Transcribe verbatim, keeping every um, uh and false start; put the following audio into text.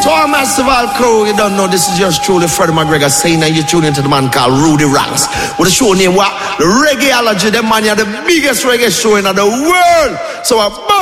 So our massive all crew, you don't know, this is yours truly, Freddie McGregor, saying that you're tuning into the man called Rudy Ranks. With a show name, what? The Reggaeology, the man, you're the biggest reggae show in the world. So I